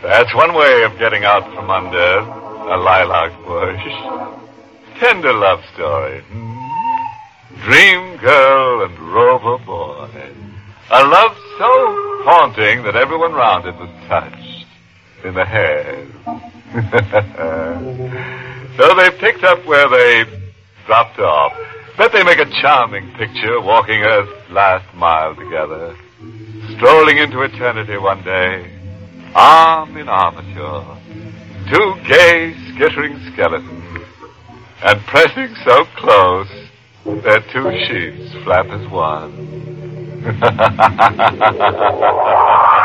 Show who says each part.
Speaker 1: That's one way of getting out from under a lilac bush. Tender love story. Dream girl and rover boy. A love so haunting that everyone round it was touched in the head. So they picked up where they dropped off. Bet they make a charming picture walking Earth's last mile together. Strolling into eternity one day, arm in armature. Two gay, skittering skeletons. And pressing so close, their two sheets flap as one.